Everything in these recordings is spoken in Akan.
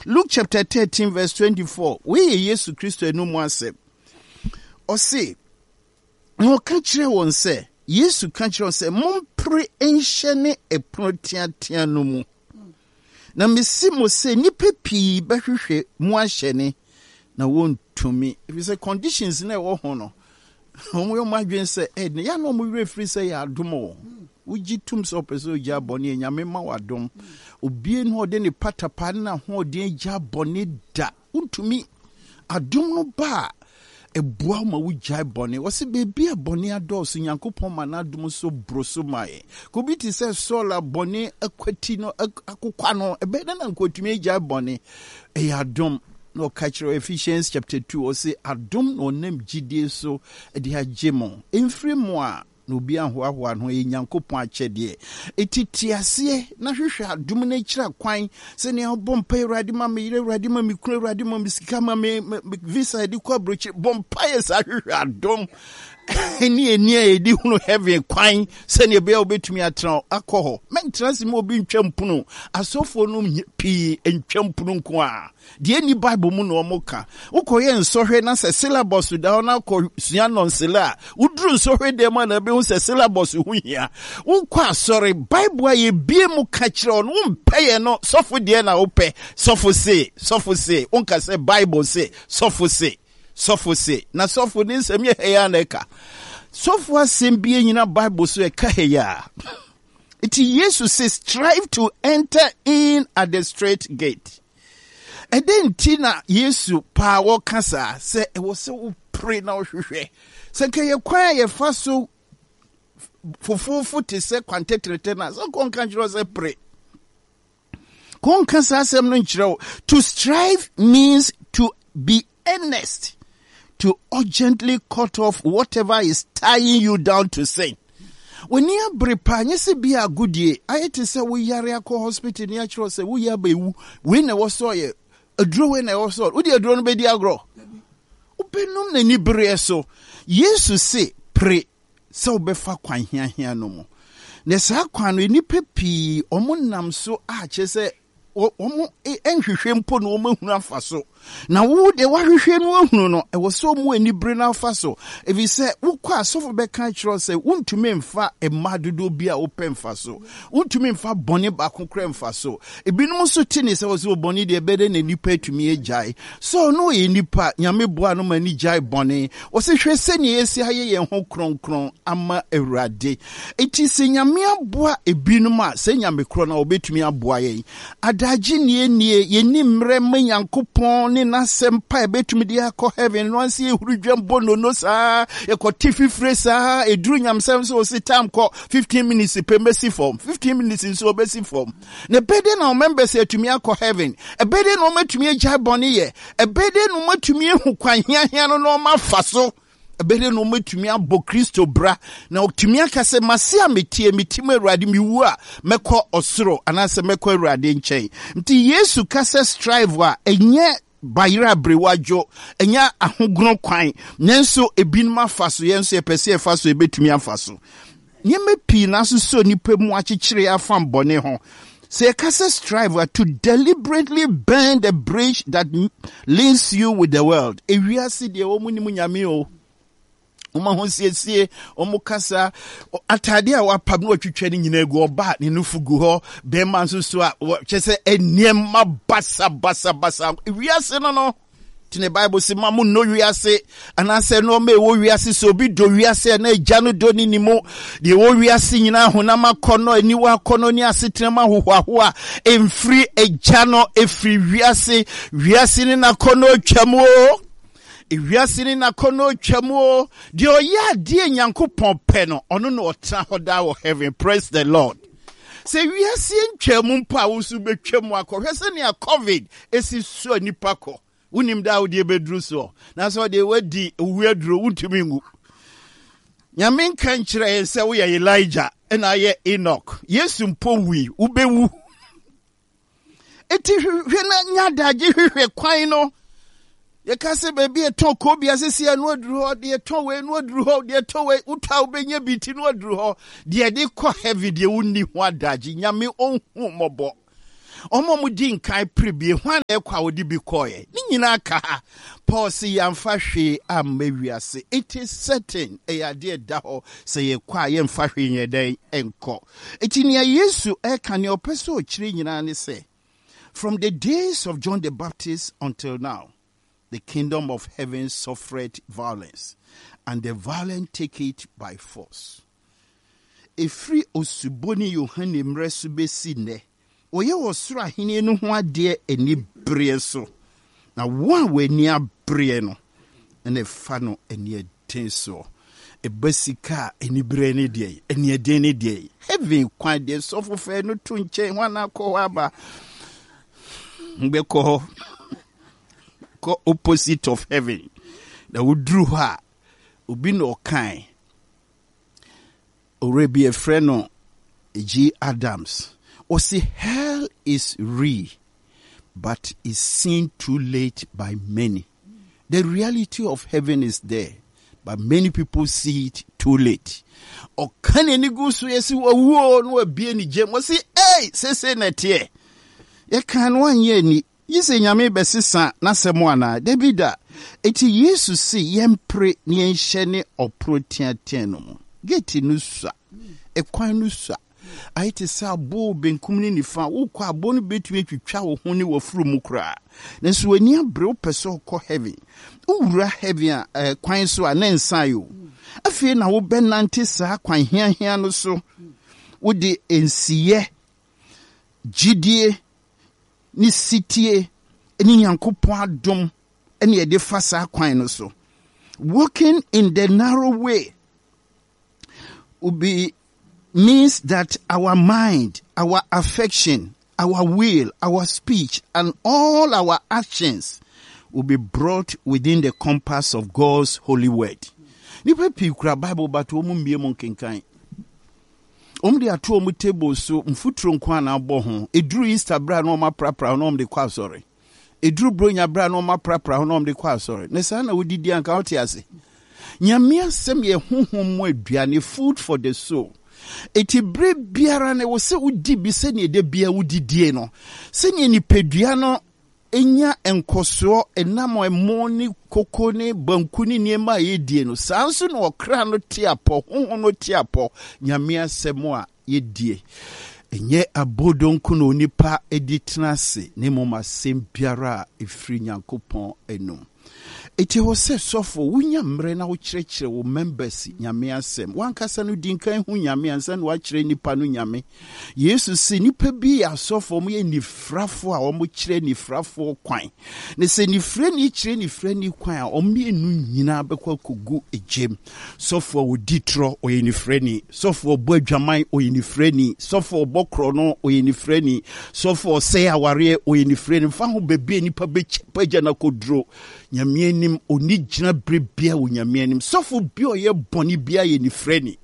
Luke chapter 13 verse 24. We Yesu Christo enu mu asem. O say, no ka kire won say, Yesu ka kire won say, mompre enhyene eprotiatia no mu. Na mesi mo say nipa pii behwehwe mu ahyene na wontumi. If you say conditions na wo ho no. Omo madwen say, ya no mo refri say ya adomo. Uji tum so peso ja boni nyame ma wadom. Obie no de ne patapa na ho de ja boni da. Untumi adom no ba ebua ma wujai boni. Wose bebi a boni ados Nyankopon ma na adom so broso mai. Ko bi ti say sola boni akwati no akokwa no ebe na nkotumi ja boni. E adom no catch Ephesians chapter 2 or say adom no nem gidie so e ha jemo. Emfiri mo a no bi ahoahoa no e Nyankopon akyede etitiase na hwehwe adom na kira kwan se ne obompa Awurade ma me yire Awurade ma me kura Awurade ma me sika ma me visa di kwa brochi bompa yesa hwehwe adom eni edi hunu heaven kwan se ne be obetumi atra akọ mentrance mo obi ntwampuno asofo no pi ntwampuno nko a de ni bible mu no omoka ukoye nsohwe na se syllabus da na ko sua nonsela uduru nsohwe de ma na be hu se syllabus hu hia ukwa sorry bible aye bie mu ka kire on mpeye no sofo de na ope sofo say unka se bible say sofo say na sofo ni nsem ye heya na eka sofo asem bie nyina bible so eka heya it Jesus says strive to enter in at the straight gate. And then Tina Yesu pa wo kasa say e wo se wo pray na wo hwehwe se ke ye kwa ye fa so fufufu te se kwantetrete na so kon kan jiro se pray kon kasa asem no nchiro. To strive means to be earnest, to urgently cut off whatever is tying you down to sin. When you brepa nyese bia goodie ayete se wo yare akọ hospital ni akiro se wo ya bewu we na wo so ye adro we na wo so wo di adro no be di agro upenum na ni bre so Yesu se pray se obefa kwan hia no mo na sa kwan no ni pepi omunam so a chese omo enhwehwe mpo no omahunu afa so na wo de wahwehwe no ahunu no e wo so mu anibre na afa so if you say wo kwa asofo be kan kiro say wontumi mfa emadodo bi a open mfa so wontumi mfa bone ba kokra mfa so ebinum so tini say wo so bone de bede na nipa atumi ejai so no ye nipa nyame boa no mani jai bone wo se hwe se ne esi haye ye ho kronkron ama Awurade eti se nyame aboa ebinum a se nyame kro na obetumi aboa ye adaji nie ye nimre manyankopon ni na sempa ebetumi dia ko heaven no anse ehurudwam bono no saa e ko tififre saa eduru nyamsem so sitam ko 15 minutes per mercy form 15 minutes so mercy form ne bede na members etumi akọ heaven ebede na omatumi agya bone ye ebede na omatumi ehu kwan hia no ma faso ebede no omatumi abo Kristo bra na otumi akase mase ametie mitim Awurade miwu a mekọ osoro anase mekọ Awurade nkyɛn nti Yesu kase strive a enye bayira brewajo enya ahogron kwan nenso ebinum afaso yenso epese efaso ebetumi afaso nyeme pi na so nipa mu akyekyere afam bone ho say kase strive to deliberately burn the bridge that links you with the world ewiase de omunimu nyame o Uma honsiesie omukasa atade a wapam no atwitwa ni nyina egu oba ne nufugu ho be man so a chese eniem basa wiase no tine Bible say mamu no wiase anase no me wo wiase so bi do wiase na agya no do ni nimo de wo wiase nyina honam akono aniwa akono ni asetrema hohoahoa emfiri agya no efiri wiase ni na kono twamo Iwiasini na kono chamo di oya die Nyankopon pe no ono no otra hoda wo heaven. Praise the Lord. Se wiase ntwamu mpa wo su betwamu akọ se ne a covid esi so nipa ko unim da wo de bedru so na so de wadi uwedro untumi ngu nyame kan kire se wo ye Elijah na ye Enoch Yesu mpo wi ubewu eti hwe na nyadaje hwe kwan no ye kase baby eton ko bia sesi anu aduru ho de eton we anu aduru ho de eton we uta obenya biti no aduru ho de de kɔ heavy de wonni ho adaji nyame onhu mobo Omo mu di nkan prebie hwan ekwa wodi bi koye. Ni nyina ka ha. Paul si yamfa hwe ammewiase. It is certain eyade da ho se ye kwa ye mfa hwe nyeden enko. Eti ne Yesu eka ne opeso okire nyina ne se. From the days of John the Baptist until now, the kingdom of heaven suffered violence, and the violent take it by force. Efri osuboni Yohane mresu besi ne. Oye osura hini no ho ade eni bere so. Na wa we ni abere no. Ene fa no eni eden so. Ebasika eni bere ne de. Eni eden ne de. Heaven kwan de so fe no to nchen wana ko aba. Mbeko ko opposite of heaven. Na wudru ha. Obi no kan. Orebi a friend no G. Adams. Or say hell is real, but is seen too late by many. The reality of heaven is there, but many people see it too late. Or can any go so yes, no be any gem? Was say, hey, say na tie. Ye can 1 year ni. Ye say nyame besisa na semwana. Debida. Eti Yesu si yempre ni enshene oprotia teno. Geti nusa. Ekwan nusa. Aite sa bo benkum ni nifa wo kwa bo no betumi twitwa wo ho ni wafuru mu kra nanso wani abre wo pese ko heaven owura heaven kwan so a na nsan yo afie na wo benante sa kwan hia no so wo de ensiye gidie ni sitie ni Nyankopon adom ene ye de fa sa kwan no so walking in the narrow way will be means that our mind, our affection, our will, our speech, and all our actions will be brought within the compass of God's holy word. Nipa pikura Bible but omu mbie mo kenkan. De ato omu table so mfuturo nkwa na abɔ ho. Eduru Easter bra na oma prapra na de kwa sorry. Eduru bronya bra na oma prapra na de kwa sorry. Ne sa na wodidi anka wote ase. Nyame asɛm ye honhom mo aduane food for the soul. Eti bre biara ne wo se udi bi se ne de bia udidie no se ne nipadua no enya enkoso enam emo ni koko ni banku ni niema yedie no sanso no okra no tiapo honhom no tiapo nyame asɛm a yedie enye abodonku no nipa editrase ne moma sem biara efri Nyankopɔn enum. Eti ho se sofo wunya mre na wo kyerɛkyerɛ wo members nyame asɛm wankasa no dinkan hu nyame ansa no wakyerɛ nipa no nyame Yesu si nipa bi asofo mo yɛ nifrafo a wo kyerɛ nifrafo kwan ne se nifre ni kyerɛ nifre ni kwan a ɔmo enu nyina bɛkɔ kogu egem sofo wo ditro oyɛ nifre ni sofo bo adwaman oyɛ nifre ni sofo bɔkro no oyɛ nifre ni sofo sɛ aware oyɛ nifre ni fa ho bebe nipa be pagya na kodro nyame nim oni gyina brebia wo nyame nim sofo bi o ye boni bia ye ni freni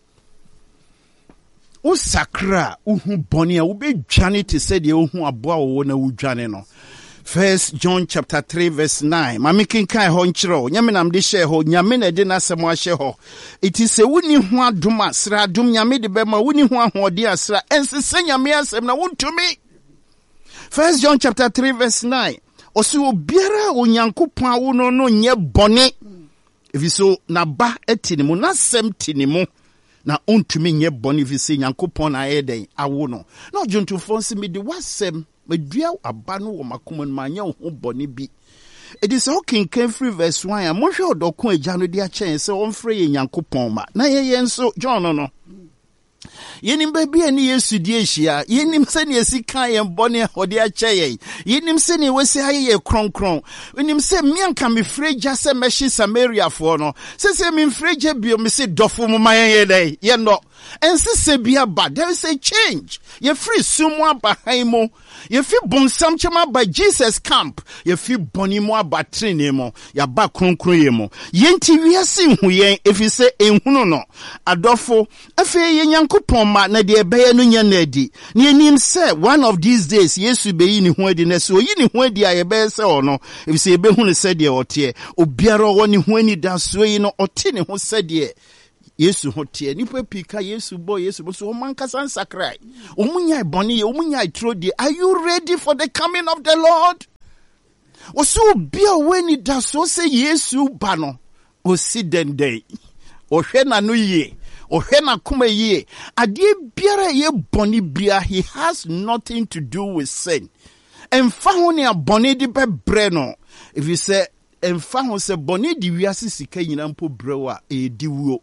o sakra uhu boni a wo be dwane te said ye uhu aboa wo na wo dwane no. 1 John chapter 3 verse 9 mami kinkan ho nkyerɛ nyame nam de hyɛ ho nyame na de nasɛm ahyɛ ho it is a woni ho adom asra adom nyame de bɛma woni ho ahode asra ensese nyame asɛm na wontumi. 1 John chapter 3 verse 9 Osi obiara Onyankopɔn awo no nye bɔne efiso na ba etinimu na sem tinimu na ontumi nye bɔne efise Nyankopɔn na ayɛden awo no na ɔdwontofo nse me de wasɛm medua aba no wɔ makoma no manya ho bɔne bi it is okay can free verse 1 a mohwe odoko agya no de akyɛn sɛ ɔmfrɛ yɛ Nyankopɔn ma na yɛ nso John no yenim baby ani Yesu die hia yenim se ne esi kan ye bone hode a kyeye yenim se ne wesi aye kronkron yenim se mianka me freja se meshi Samaria fo no se me freja bio me se dofo mo maye dey ye no ense se bia ba there is a change ye free sumu abahan mo ye fi bonsam chema by Jesus camp ye fi boni mo abatrene mo ya ba kronkron ye mo ye nti wiase hu yen efi se enhunu no adofo afi ye Nyankopɔn ma na de ebeye no nya na di na enim se one of these days Yesu be yi ni ho adi na se oyi ni ho adi a ye be se ono efi se ebe hu ne se de ote obiara wo ni ho ani da so yi no ote ne ho se de Yesu hotie nipa pika Yesu bo so mankasa nsakrai omunya boni omunya itrodi. Are you ready for the coming of the Lord? Oso bia weni da so say Yesu ba no osi dendei ohwe na no ye ohwe na kuma ye ade biara ye boni bia he has nothing to do with sin. Emfa ho ne aboni di bebre no. If you say emfa ho se boni di wiase sika nyina mpo brewa e di wuo.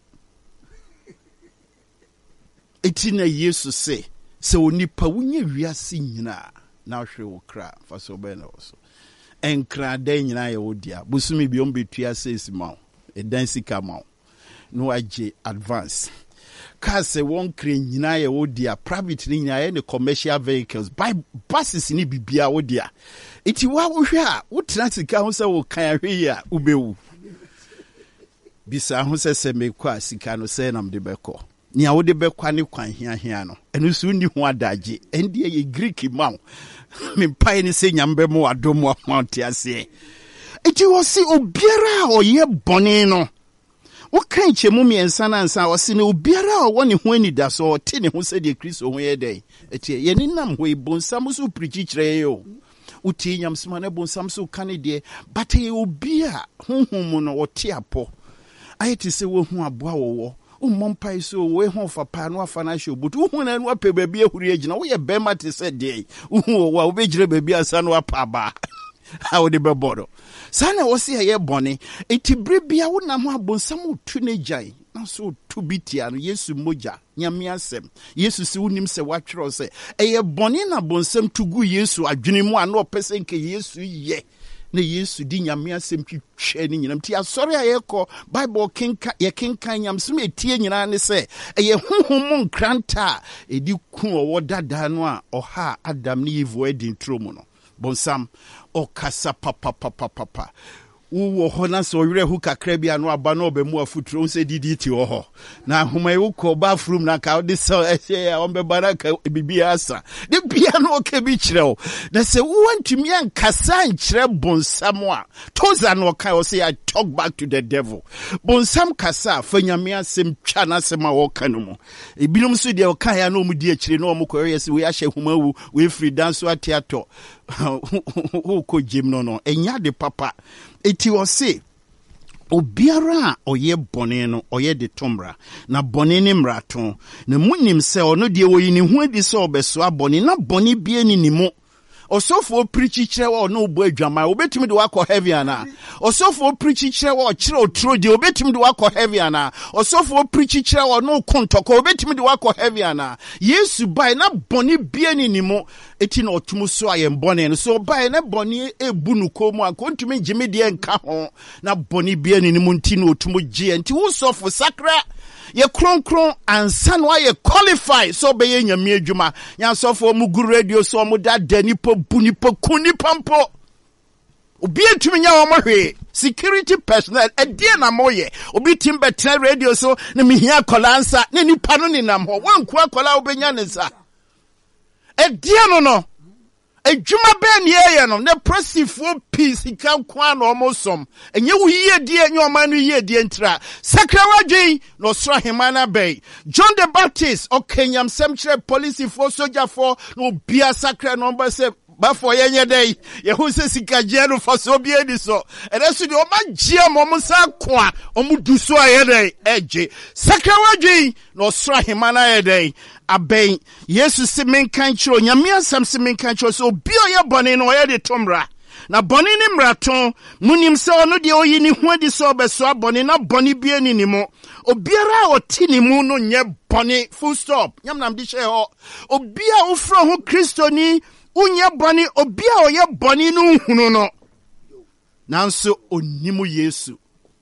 Eti na Yesu se onipa wunye wiase nyina na hwe wo kra fa so be na so. Enkra da nyina ye wodia busumi bi ombetua sesi ma edan sika ma no age advance cars won kra nyina ye wodia private nyina ye ne commercial vehicles by buses ni bibia wodia iti wa wo hwe a wo tena sika ho se wo kan hwe ya ubewu bisa ho se mekwa sika no se nam de beko ni a wo de bekwa ne kwan hia no enu so ni ho adaje endie ye Greek ma me pai ni se nyambe mo adomo amount ase eti wo si obiara oye bone no wo kan chemu miensa na nsa wo si ne obiara o woni ho ani da so te ne ho se de Kristo ho ye dai eti ye ni nam ho ibonsam so preach kire yo uti nyam sima ne bonsam so kan de but ye obia honhom no wo te apo ayeti se wo hu aboa wo Mumpai so we home for pano financial, but who and what pay baby who region? We a bema to say day. Who be baby a son wa paba. How the bebodo. Sana was here bonny. A tibibia would not have been some teenager. Not so to be tian, yes, moja, yamiasem. Yes, soon him say what you say. A bonina bonsem to go yes, a junimo no person ke yes, ye. Ne Yesu di nyame asem twetwe ni nyinam ti asori ayeko Bible kenka ye kenkan nyam so metie nyina ne se eye honhom nkranta edi ku owo dada no a oha Adam ne Eve edin tromu no bonsam okasa papa wo ho na so were hu kakra bia no aba no obemu afuturo se didi ti ho na homa e wo bathroom na ka de so ehye on be baraka bibia asa de bia no ka bi kireo na se wo antumi ankasa nkire bonsam a toza no ka o say I talk back to the devil bonsam kasa fanyame asem twa na asem a wo ka no mo ebinom so de o ka ya no mu di akire no mo koye se we ahye homa wu we free dance atiato who ko jim no enya de papa eti o se obiara oye bone no oye de tomra na bone ni mrato na munim se ono de wo yini hu adi se obeso abone na bone bia ni nimo osofo preach kire wo no obo adwama obetimi de wakọ heavy ana osofo preach kire wo kire otro de obetimi de wakọ heavy ana osofo preach kire wo no kontoko obetimi de wakọ heavy ana Yesu bai na bone bia ni nimo eti na otumu so ayem bone no so bai na bone ebu nu komu akontumi gime de nka ho na bone bia ni nimo nti na otumu gie nti wo sofo sakra ye kronkron ansa no ye qualify so be ye nyame adwuma nya sofo mu guru radio so mu da danipo bunipo kunipo mpo obi etumi nya wo mohwe security personnel edie na moye obi tim betre radio so na mihia kolansa na nipa no ninam ho wanku akola obenya ne sa edie no ejuma be ne ye no ne presifo peace kan kwa na omosom enye wo yie die enye oman no yie die ntra sakrawadwen no sra hemana bay John the Baptist okenyam semchre police for soldier for no bia sakra no be se bafo yenye dey ye hu se sikaje no for so bia di so eresu de o ma gie mom sa kwa omudu so ayedey eje sakrawadwen no sra hemana yedey aben Yesu se menkan chiro nyame asam se menkan chiro so bio ye bone no ye de tomra na bone ni mraton munim se ono de oyi ni hu adi so obeso bone na bone bia ni nimo obiara otini mu no nye bone full stop nyam nam di she ho obia ofro ho Kristo ni unye bone obia oye bone no hunu no nanso onimu Yesu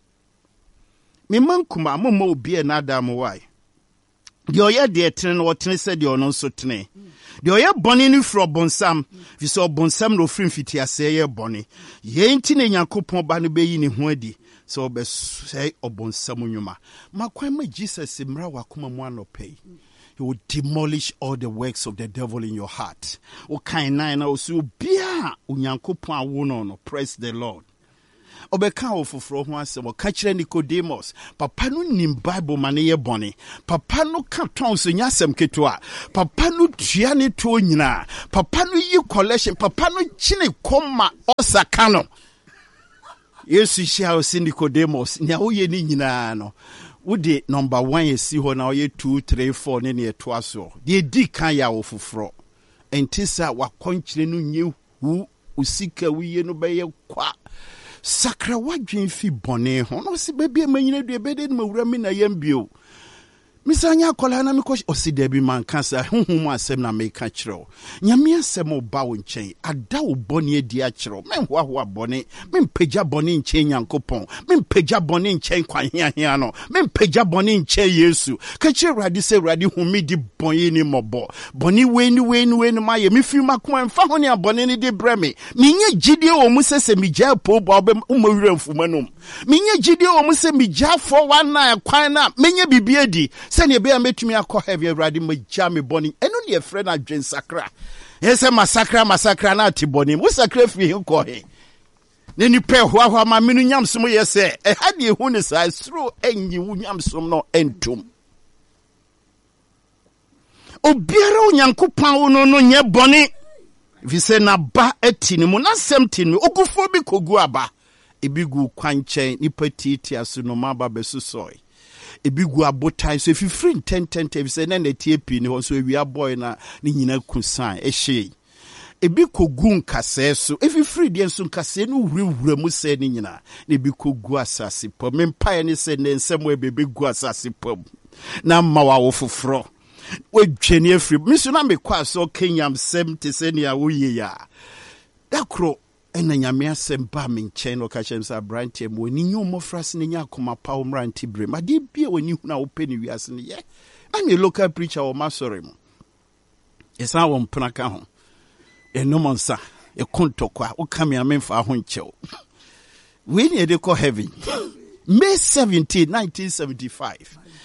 memankuma momma obia na adam why de oye de tene no tene se de ono so tene de oye bone ni fro bonsam fi so bonsam no frim fiti ase ye bone ye nti ne Yakobon ba no beyi ne ho adi so be say obonsam nwuma makwan ma Jesus mra wakoma mu anopai he will demolish all the works of the devil in your heart o kan nine na o so bia Yakobon awo no praise the Lord obeka ofoforo ho asem o ka kire Nicodemus papa no nim Bible ma ne ye bone papa no ka ton so nya asem ketwa papa no tua ne to nyina papa no yi collection papa no chine koma osaka no Yesu shia o si Nicodemus nya wo ye ni nyina no Ude number 1 yesi ho na oye 2 3 4 ne ne to aso de di kan ya ofoforo entisa wakonkyire no nye hu usika wiye no beye kwa sakra wadwen fi bone ho no se bebie manyina due bede no mawura mi na yambio misanya kola na miko oside bi man kansa huhum asem na meka kiro nyame asem oba wo nchen ada wo bone adi a kiro menhoahoa bone mempagya bone nchen Nyankopon mempagya bone nchen kwanhiahia no mempagya bone nchen Yesu ka kire radi se radi humi di bone ni mobo bone weni ma ye mefi makoma mfa ho ne abone ni di breme menye gidie wo mu sese migya po bo umawura mfumanum menye gidie wo mu se migya 419 kwan na menye bibie di sani ebe ametumi akọ heavy Awurade magya me boni eno ne efre na dwen sakra yese masakra na atiboni wo sakra fi ko he ne ni pe hoahoa ma menu nyamsom yese ha de hu ne sa sro enyi wu nyamsom no entum obiara Onyankopɔn wo no nye boni vi se na ba atini mu na sem tini okufo bi kogu aba ebigu kwanchen nipa titi aso no maba besusoi ebigu abotai so if free 10 if say na tie pi ni ho so ewia boy na ni nyina kusan ehye ebi kogu nkase so if free de nso nkase no wurewura mu se ni nyina na ebi kogu asase pom mempae ni se ne nsem ebebe gu asase pom na mawa wo foforo wedwani afri miso na mekwa so kenyam sem te se ni awoye ya dakro ena nyame asem ba me nchen no ka chem sa brantie mo ni nyomo frase ni nya koma pa o mranti bre ma de bia woni hu na wo peni wiase ni ye I'm a local preacher o masore mo esa wo mpna ka ho eno monsa e kontokwa o kam ya memfa ho nchew we ni de ko heaven May 17 1975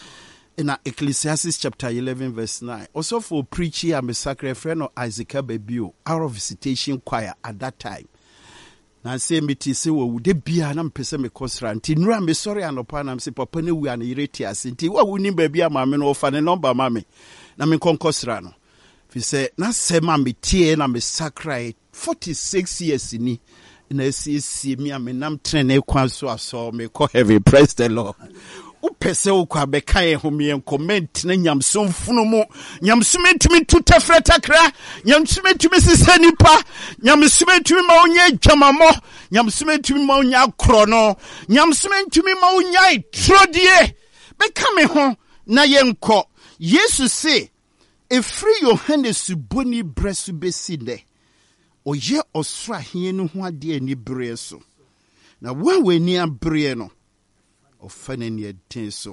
in Ecclesiastes chapter 11 verse 9. Also for preaching I'm a sacred friend of Isaac Babio, our visitation choir at that time. Na say me ti se wo de bia na mpese me kosra nti nura me sorry anopa na mse papa ne wu an ireti ase nti wa wuni ba bia ma me no fa ne number ma me na me konkosra no fi se na se ma me tie na me sacred 46 years ni na si me nam trene kwan so aso me ko heavy praise the Lord. Upese ukwa beka ye humie comment na nyamsom funu mu nyamsom entumi tutafra takra nyamsom entumi sisa nipa nyamsom entumi ma onye dwamamo nyamsom entumi ma onye akro no nyamsom entumi ma onye trodie beka me ho na yenko Yesu se efri Yohanes boni bresu besinde oye osra hie no ho ade ani bre so na wawe ni abre no ofane ne den so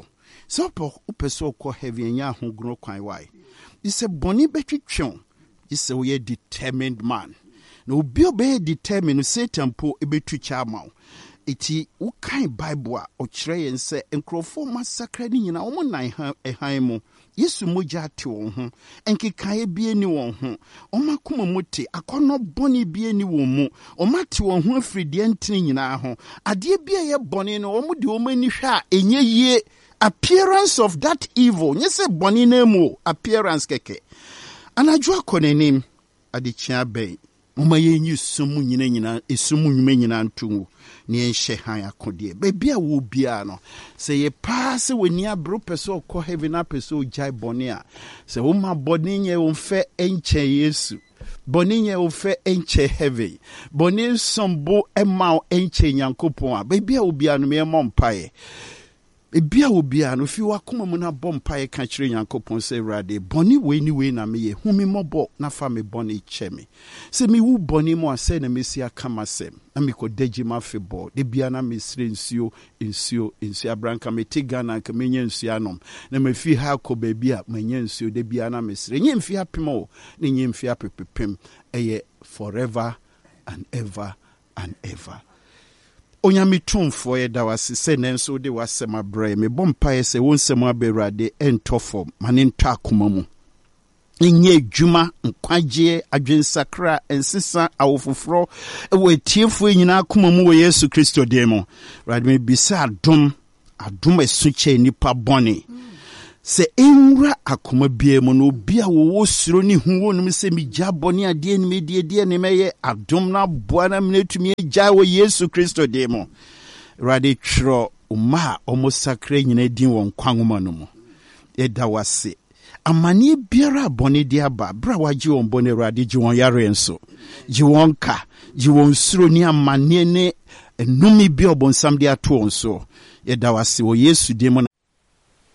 upeso ko heavy nya ho gro kwan why ise boni betwetwe ise we determined man na obi obe determined Satan po ebetwicha amaw eti ukan Bible a o kire yen se enkrofo masakra ni nyina o nan han mu Yesu moja te won ho enkekae bie ni won ho o makoma muti akono boni bie ni won mu o mate won ho afridi entini nyina ho ade bie ye boni no o mu de o mani hwa enye yie appearance of that evil nyese boni na mu appearance keke anadwo akonenim ade chia bei mama ye nyi sumu nyina esumu nyume nyina ntungu ni enhye han akode bebia wo bia no se ye pass weni abro peso ko heaven na peso jai boni a se wo ma boni nye wo mfe enche Yesu boni nye wo fe enche heaven boni sombo ema enche Nyankopon a bebia wo bia no me mompae ebia wo bia no fi wakoma mu na bompae ka kire Nyankopon se rade boni we na me ye humi mobo na fa me boni cheme se mi wu boni mo ase na mesia kama sem na mi ko deji ma fe bo de bia na me sire nsuo abranka me tigana ka menye nsuo anom na me fi ha ko ba bia menye nsuo de bia na me sire nye mfi apemo ne nye mfi apepepem eye forever and ever and ever. Onyame tumfo ye da wase se nenso de wasema bra me bompa ye se wonsem aberade entofo mane nta akoma mu Nye juma nkwagye adwensakra ensesa awofoforo ewe tiefo nyina akoma mu wɔ Yesu Kristo demo. Radme bisa adom esuche nipa bɔne. Se enwura akoma bia mu no bia wo suro ni huwo no se migya bɔne ade ni medie ne meye adom na boa na menetumi gya wɔ Yesu Kristo demo. Rade twro uma omosakra nyina din wɔ nkwanwoma no mu. Eda wase amani biara bɔne de aba bra wagye won bɔne rade gye won yare nso gye won ka gye won suro ni amane ne enumi bi obonsam de ato nso. Yeda wase wɔ Yesu demo.